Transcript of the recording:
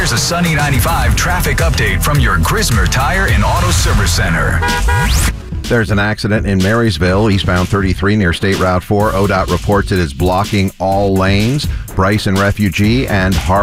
Here's a Sunny 95 traffic update from your Grismer Tire and Auto Service Center. There's an accident in Marysville, eastbound 33 near State Route 4. ODOT reports it is blocking all lanes. Bryson Refugee and